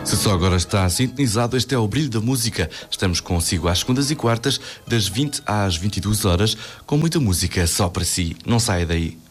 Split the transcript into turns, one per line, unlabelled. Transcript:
Se só agora está sintonizado, este é o Brilho da Música. Estamos consigo às segundas e quartas, das 20 às 22 horas, com muita música só para si. Não saia daí.